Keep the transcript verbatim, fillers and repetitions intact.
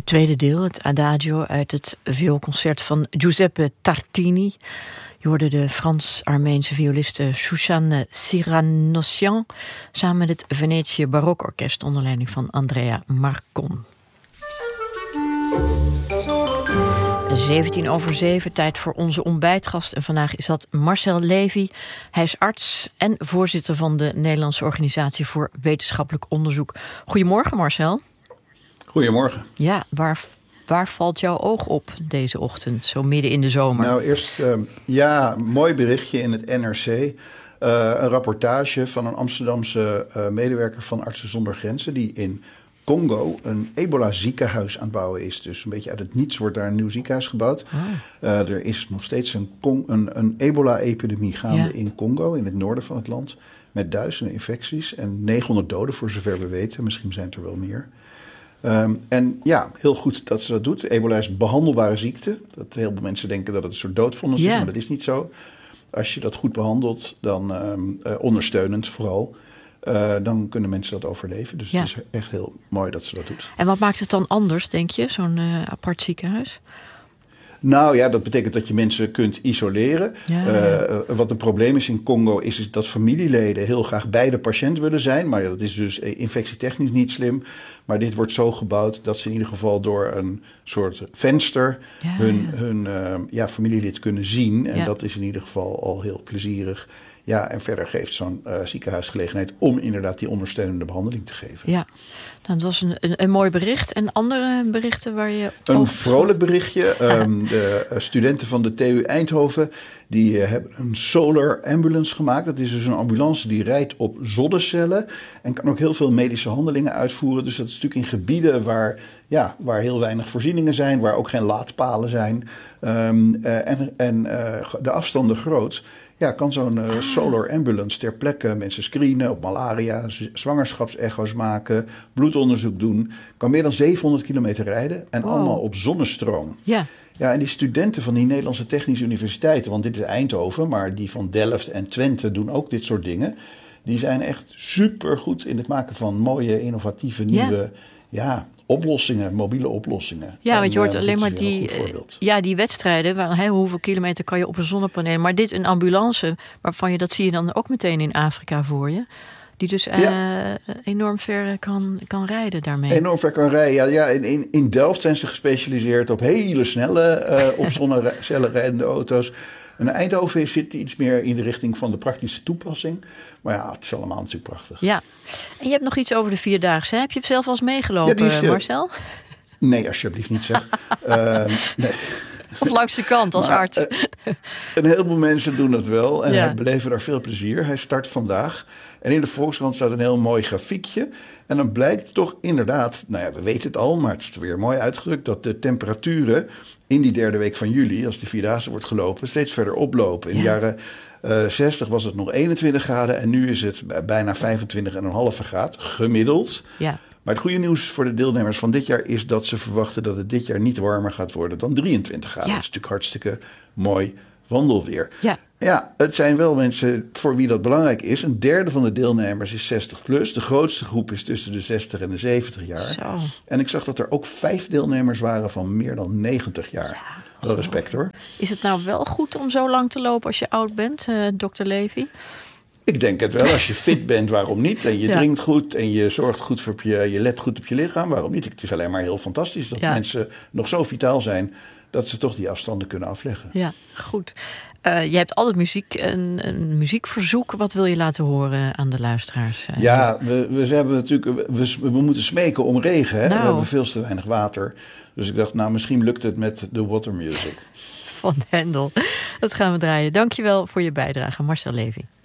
tweede deel, het Adagio uit het vioolconcert van Giuseppe Tartini. Je hoorde de Frans-Armeense violiste Shoushan Siranossian samen met het Venetië Barokorkest onder leiding van Andrea Marcon. zeventien over zeven, tijd voor onze ontbijtgast. En vandaag is dat Marcel Levy. Hij is arts en voorzitter van de Nederlandse Organisatie voor Wetenschappelijk Onderzoek. Goedemorgen, Marcel. Goedemorgen. Ja, waar, waar valt jouw oog op deze ochtend, zo midden in de zomer? Nou, eerst, uh, ja, een mooi berichtje in het N R C. Uh, een rapportage van een Amsterdamse uh, medewerker van Artsen zonder Grenzen, die in Congo een ebola-ziekenhuis aan het bouwen is. Dus een beetje uit het niets wordt daar een nieuw ziekenhuis gebouwd. Oh. Uh, er is nog steeds een, een, een ebola-epidemie gaande ja. in Congo, in het noorden van het land, met duizenden infecties en negenhonderd doden voor zover we weten. Misschien zijn het er wel meer. Um, en ja, heel goed dat ze dat doet. Ebola is een behandelbare ziekte. Dat heel veel mensen denken dat het een soort doodvonnis yeah. is, maar dat is niet zo. Als je dat goed behandelt, dan um, uh, ondersteunend vooral, uh, dan kunnen mensen dat overleven. Dus ja. het is echt heel mooi dat ze dat doet. En wat maakt het dan anders, denk je, zo'n uh, apart ziekenhuis? Nou ja, dat betekent dat je mensen kunt isoleren. Ja, ja. Uh, wat een probleem is in Congo is, is dat familieleden heel graag bij de patiënt willen zijn. Maar dat is dus infectietechnisch niet slim. Maar dit wordt zo gebouwd dat ze in ieder geval door een soort venster ja, hun, ja. hun uh, ja, familielid kunnen zien. En ja. dat is in ieder geval al heel plezierig. Ja, en verder geeft zo'n uh, ziekenhuis gelegenheid om inderdaad die ondersteunende behandeling te geven. Ja, nou, dat was een, een, een mooi bericht. En andere berichten waar je... Een over... vrolijk berichtje. Um, de uh, studenten van de T U Eindhoven, die uh, hebben een solar ambulance gemaakt. Dat is dus een ambulance die rijdt op zonnecellen en kan ook heel veel medische handelingen uitvoeren. Dus dat is natuurlijk in gebieden waar, ja, waar heel weinig voorzieningen zijn, waar ook geen laadpalen zijn. Um, uh, en en uh, de afstanden groot. Ja, kan zo'n uh, solar ambulance ter plekke mensen screenen op malaria, z- zwangerschapsecho's maken, bloedonderzoek doen. Kan meer dan zevenhonderd kilometer rijden en wow. allemaal op zonnestroom. Ja. Ja, en die studenten van die Nederlandse Technische Universiteiten, want dit is Eindhoven, maar die van Delft en Twente doen ook dit soort dingen. Die zijn echt supergoed in het maken van mooie, innovatieve, nieuwe... Ja. ja oplossingen, mobiele oplossingen. Ja, en, want je hoort uh, alleen maar die, ja, die wedstrijden. Waar, he, hoeveel kilometer kan je op een zonnepaneel? Maar dit een ambulance, waarvan je dat zie je dan ook meteen in Afrika voor je. Die dus uh, ja. enorm ver kan, kan rijden daarmee. Enorm ver kan rijden, ja. ja in, in, in Delft zijn ze gespecialiseerd op hele snelle, uh, op zonnecellen rijdende auto's. En Eindhoven zit iets meer in de richting van de praktische toepassing. Maar ja, het is allemaal natuurlijk prachtig. Ja, en je hebt nog iets over de Vierdaagse. Heb je zelf al eens meegelopen, ja, is, uh, Marcel? Nee, alsjeblieft niet zeg. uh, nee. Of langs de kant als maar, arts. Uh, een heleboel mensen doen dat wel en ja. beleven daar veel plezier. Hij start vandaag. En in de Volkskrant staat een heel mooi grafiekje. En dan blijkt toch inderdaad, nou ja, we weten het al, maar het is weer mooi uitgedrukt, dat de temperaturen in die derde week van juli, als de Vierdaagse wordt gelopen, steeds verder oplopen. In ja. de jaren uh, zestig was het nog eenentwintig graden en nu is het bijna vijfentwintig komma vijf graad gemiddeld. Ja. Maar het goede nieuws voor de deelnemers van dit jaar is dat ze verwachten dat het dit jaar niet warmer gaat worden dan drieëntwintig graden. Ja. Dat is natuurlijk hartstikke mooi wandelweer. Ja. Ja, het zijn wel mensen voor wie dat belangrijk is. Een derde van de deelnemers is zestig plus. De grootste groep is tussen de zestig en de zeventig jaar. Zo. En ik zag dat er ook vijf deelnemers waren van meer dan negentig jaar. Ja, wel respect hoor. Is het nou wel goed om zo lang te lopen als je oud bent, uh, dokter Levy? Ik denk het wel. Als je fit bent, waarom niet? En je ja. drinkt goed en je zorgt goed voor je, je let goed op je lichaam, waarom niet? Het is alleen maar heel fantastisch dat ja. mensen nog zo vitaal zijn dat ze toch die afstanden kunnen afleggen. Ja, goed. Uh, je hebt altijd muziek, een, een muziekverzoek. Wat wil je laten horen aan de luisteraars? Uh, ja, we, we hebben natuurlijk, we, we moeten smeken om regen. Hè? Nou. We hebben veel te weinig water. Dus ik dacht, nou, misschien lukt het met de water music. Van Hendel. Dat gaan we draaien. Dankjewel voor je bijdrage, Marcel Levy.